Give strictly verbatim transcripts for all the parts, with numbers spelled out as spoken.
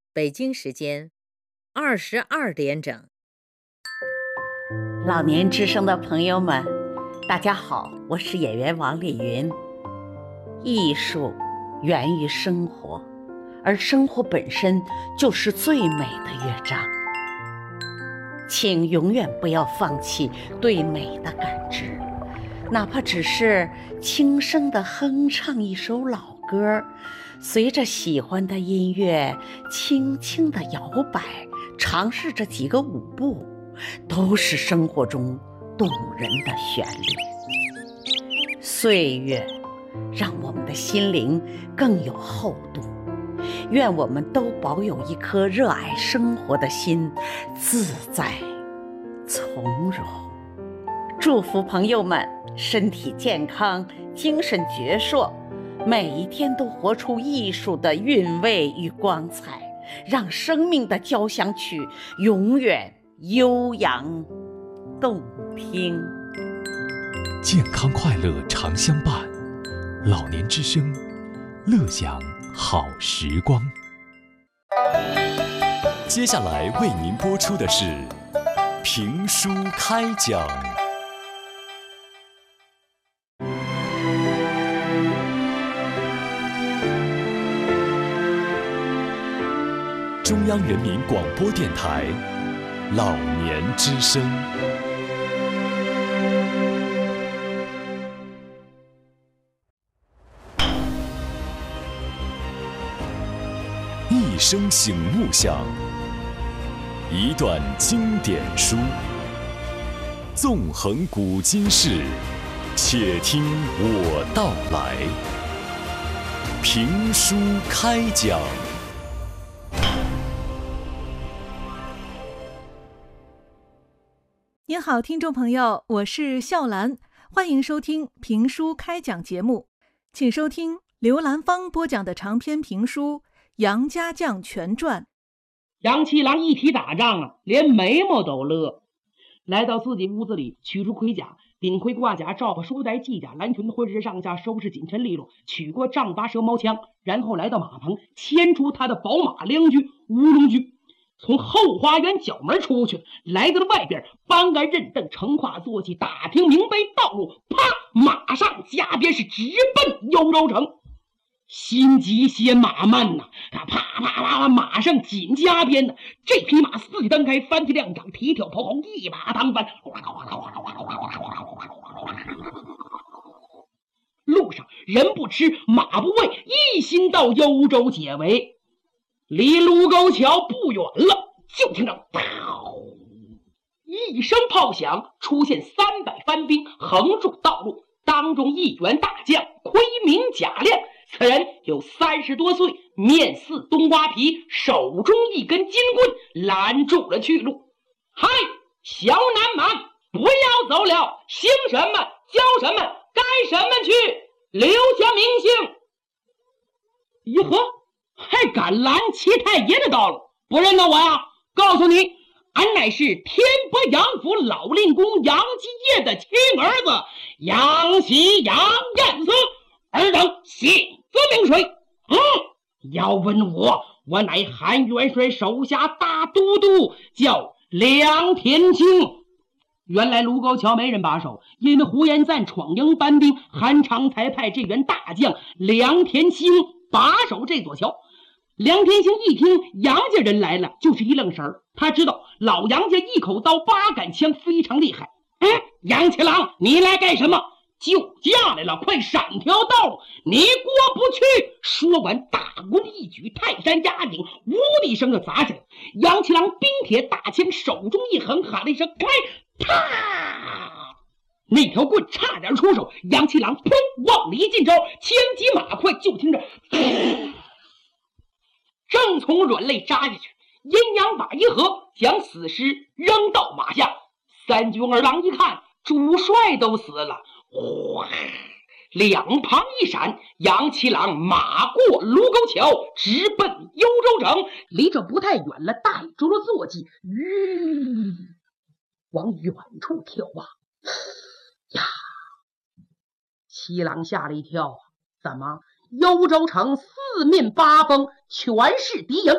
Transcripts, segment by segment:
北京时间二十二点整。 老年之声的朋友们，大家好，我是演员王丽云。艺术源于生活，而生活本身就是最美的乐章。请永远不要放弃对美的感知，哪怕只是轻声地哼唱一首老歌，随着喜欢的音乐轻轻地摇摆，尝试着几个舞步，都是生活中动人的旋律。岁月让我们的心灵更有厚度，愿我们都保有一颗热爱生活的心，自在从容。祝福朋友们身体健康，精神矍铄，每一天都活出艺术的韵味与光彩，让生命的交响曲永远悠扬动听。 健康快乐常相伴，老年之声，乐享好时光。接下来为您播出的是评书开讲。中央人民广播电台老年之声。一声醒目响，一段经典书，纵横古今事，且听我道来。评书开讲。 您好，听众朋友，我是笑兰，欢迎收听评书开讲节目，请收听刘兰芳播讲的长篇评书《杨家将全传》。 杨七郎一提打仗啊，连眉毛都乐。来到自己屋子里，取出盔甲，顶盔挂甲，罩袍书带系甲，蓝裙婚饰上下收拾谨慎利落，取过丈八蛇矛枪，然后来到马棚，牵出他的宝马良驹乌龙驹，从后花园角门出去，来到了外边，搬杆认凳，乘跨坐骑，打听明白道路，啪，马上加鞭，是直奔幽州城。心急先马慢呐，他啪啪啪，马上紧加鞭呢。这匹马四蹄蹬开，翻蹄亮掌，蹄跳跑红，一把当翻。路上人不吃，马不喂，一心到幽州解围。离卢沟桥不远了，就听着一声炮响，出现三百番兵，横住道路。当中一员大将，盔明甲亮，此人有三十多岁，面似冬瓜皮，手中一根金棍拦住了去路。嗨，小南蛮，不要走了，姓什么叫什么，该什么去，留下名姓。咦呵，还敢拦齐太爷的道路？不认得我呀？告诉你，俺乃是天波杨府老令公杨继业的亲儿子杨喜杨彦子，尔等姓字名谁？嗯，要问我，我乃韩元帅手下大都督，叫梁天清。原来卢沟桥没人把守，因为胡延赞闯营搬兵，韩常才派这员大将梁天清把守这座桥。梁天兴一听杨家人来了，就是一愣神儿。他知道老杨家一口刀八杆枪非常厉害。嗯，杨七郎，你来干什么？救驾来了，快闪条道路，你过不去。说完，大棍一举，泰山压顶，呜的一声就砸起来。杨七郎冰铁大枪手中一横，喊了一声开，啪！那条棍差点出手，杨七郎砰往里一进招，枪急马快，就听着正从软肋扎下去，阴阳把一合，将死尸扔到马下。三军二郎一看，主帅都死了，哗，两旁一闪，杨七郎马过卢沟桥，直奔幽州城。离这不太远了，带住了坐骑，吁，往远处眺望。呀，七郎吓了一跳啊！怎么？幽州城四面八方全是敌营，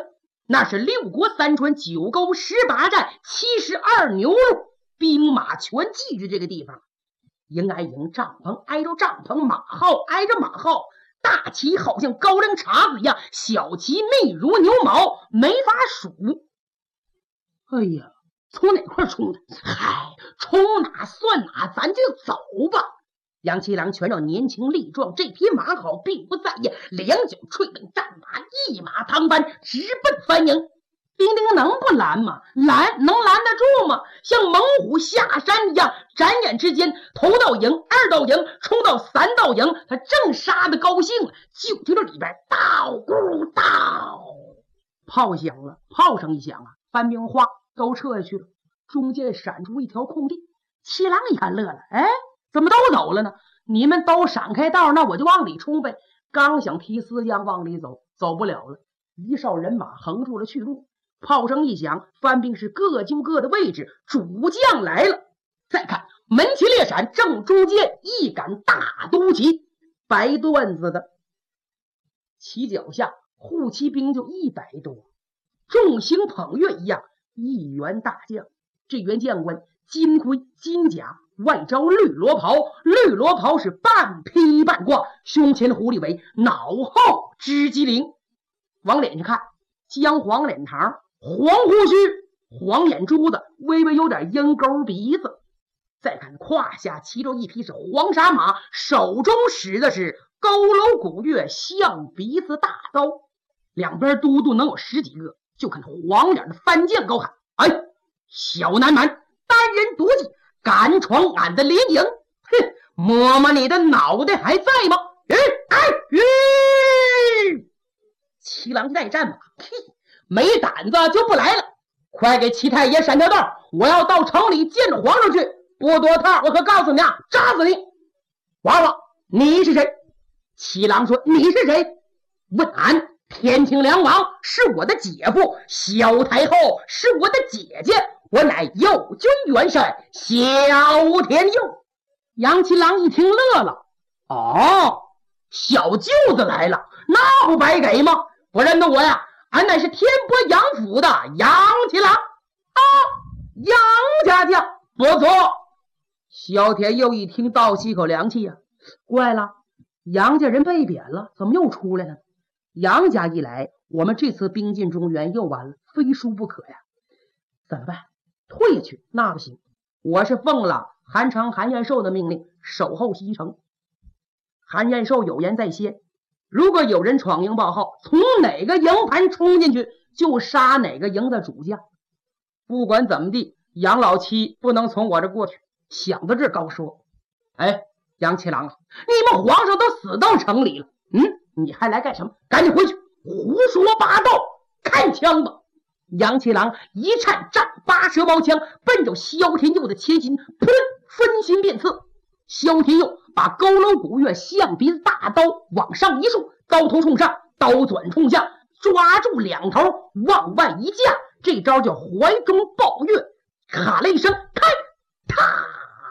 那是六国三川九沟十八寨七十二牛路，兵马全聚集这个地方。营挨营，帐篷挨着帐篷，马号挨着马号，大旗好像高粱茬子一样，小旗密如牛毛，没法数。哎呀，从哪块冲的？嗨，冲哪算哪，咱就走吧。杨七郎全让年轻力壮，这匹马好并不在意，两脚踹蹬战马，一马当班直奔番营。丁丁能不拦吗？拦能拦得住吗？像猛虎下山一样，转眼之间头道营、二道营冲到三道营，他正杀得高兴了，就听着里边道咕道，炮响了，炮声一响啊，番兵哗都撤下去了，中间闪出一条空地。七郎一看乐了，哎，怎么都走了呢？你们都闪开道，那我就往里冲呗。刚想提丝缰往里走，走不了了，一哨人马横住了去路。炮声一响，番兵是各就各的位置，主将来了。再看门旗列闪，正中间一杆大都旗，白缎子的，旗脚下护旗兵就一百多，众星捧月一样，一员大将。这员将官金盔金甲，外着绿罗袍，绿罗袍是半披半挂，胸前狐狸尾，脑后织机灵。往脸上看，姜黄脸膛，黄胡须，黄眼珠子，微微有点鹰钩鼻子。再看胯下骑着一匹是黄沙马，手中使的是佝偻古月象鼻子大刀，两边都督能有十几个。就看黄脸的番将高喊：哎，小南蛮，单人独骑，敢闯俺的连营！哼，摸摸你的脑袋还在吗？哎哎哎！七郎再战马，嘿，没胆子就不来了。快给七太爷闪条道，我要到城里见着皇上去。不多套，我可告诉你啊，扎死你！王王，你是谁？七郎说：你是谁？问俺。天庭梁王是我的姐夫，萧太后是我的姐姐，我乃右军元帅萧天佑。杨七郎一听乐了，哦，小舅子来了，那不白给吗？不认得我呀？俺乃是天波杨府的杨七郎啊，杨家将，不错。萧天佑一听倒吸口凉气呀、啊，怪了，杨家人被贬了，怎么又出来了？杨家一来，我们这次兵进中原又完了，非输不可呀！怎么办？退下去那不行，我是奉了韩昌、韩彦寿的命令，守候西城。韩彦寿有言在先，如果有人闯营报号，从哪个营盘冲进去，就杀哪个营的主将。不管怎么地，杨老七不能从我这过去。想到这高说：哎，杨七郎啊，你们皇上都死到城里了，嗯，你还来干什么？赶紧回去！胡说八道！看枪吧！杨七郎一颤丈八蛇矛枪，奔着萧天佑的前心，噗，分心便刺。萧天佑把佝偻古月象鼻子大刀往上一竖，刀头冲上，刀转冲下，抓住两头往外一架，这招叫怀中抱月。卡了一声，开！啪！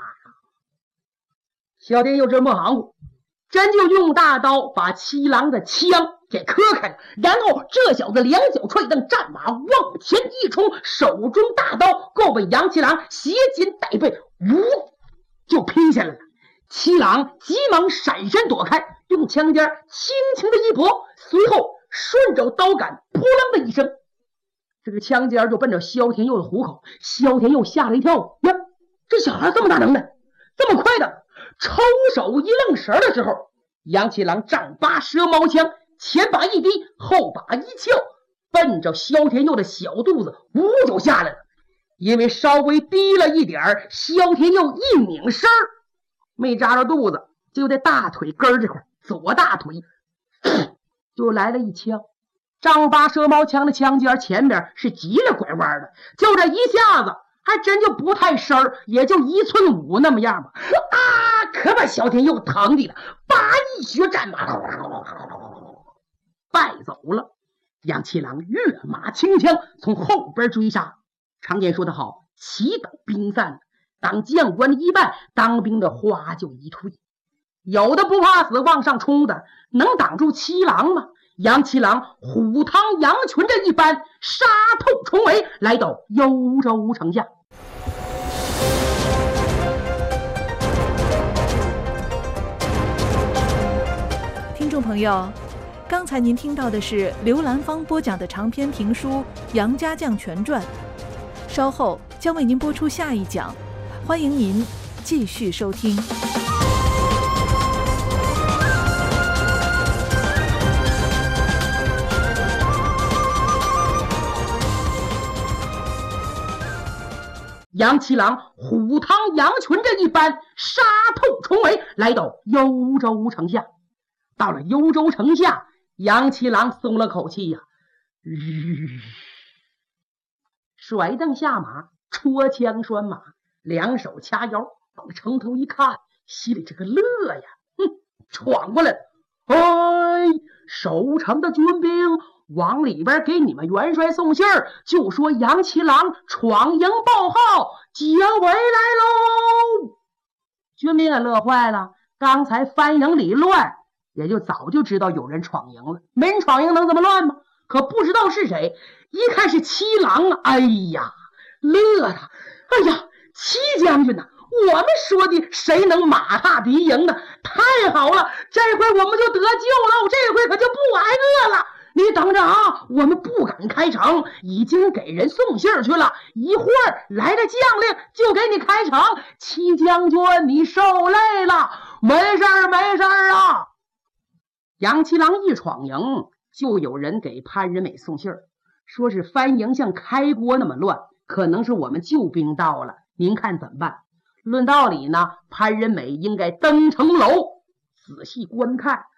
萧天佑这么行乎，真就用大刀把七郎的枪给磕开了，然后这小子两脚踹蹬，战马往前一冲，手中大刀够被杨七郎斜肩带背，呜就劈下来了。七郎急忙闪身躲开，用枪尖轻轻的一拨，随后顺着刀杆扑棱的一声，这个枪尖就奔着萧天佑的虎口。萧天佑吓了一跳，呀，这小孩这么大能耐，这么快的！抽手一愣神的时候，杨七郎丈八蛇矛枪前把一低，后把一翘，奔着萧天佑的小肚子呜就下来了。因为稍微低了一点，萧天佑一拧身没扎着肚子，就在大腿根这块，左大腿就来了一枪。丈八蛇矛枪的枪尖前边是急了拐弯的，就这一下子还真就不太深儿，也就一寸五那么样吧。啊！可把萧天佑疼的了，八一血战马败走了。杨七郎跃马轻枪从后边追杀。常言说得好，棋等兵散了，当将官的一半，当兵的花就一退。有的不怕死往上冲的，能挡住七郎吗？ 杨七郎虎堂羊群这一般杀透重围，来到幽州城下。 听众朋友，刚才您听到的是刘兰芳播讲的长篇评书《杨家将全传》，稍后将为您播出下一讲，欢迎您继续收听。 杨七郎虎堂羊群这一般杀透重围，来到幽州城下。到了幽州城下，杨七郎松了口气呀、啊，甩蹬下马，戳枪拴马，两手掐腰，往城头一看，心里这个乐呀，哼，闯过来了！哎，守城的军兵往里边给你们元帅送信儿，就说杨七郎闯营报号，解围来喽！军兵也乐坏了，刚才番营里乱，也就早就知道有人闯营了，没人闯营能这么乱吗？可不知道是谁，一看是七郎啊，哎呀，乐了！哎呀，七将军呐、啊，我们说的谁能马踏敌营呢？太好了，这回我们就得救了，这回可就不挨饿了。你等着啊，我们不敢开城，已经给人送信去了，一会儿来了将令就给你开城。七将军你受累了，没事儿没事儿啊。杨七郎一闯营，就有人给潘仁美送信儿，说是番营像开锅那么乱，可能是我们救兵到了，您看怎么办？论道理呢，潘仁美应该登城楼仔细观看，